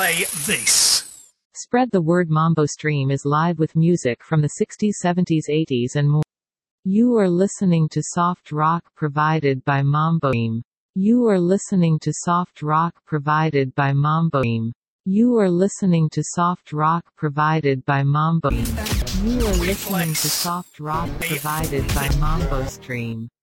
say this. Spread the word. Mambo Stream is live with music from the 60s, 70s, 80s and more. You are listening to soft rock provided by Mambo Stream. You are listening to soft rock provided by Mambo Stream. You are listening to soft rock provided by Mambo Stream. You are listening to soft rock provided by Mambo Stream.